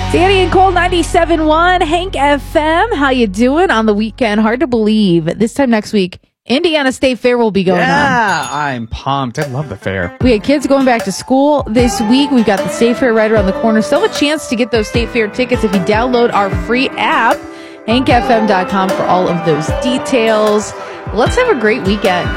Danny and Cole, 97.1 Hank FM. How you doing on the weekend? Hard to believe. This time next week, Indiana State Fair will be going on. Yeah, I'm pumped. I love the fair. We had kids going back to school this week. We've got the State Fair right around the corner. Still have a chance to get those State Fair tickets if you download our free app, hankfm.com, for all of those details. Let's have a great weekend.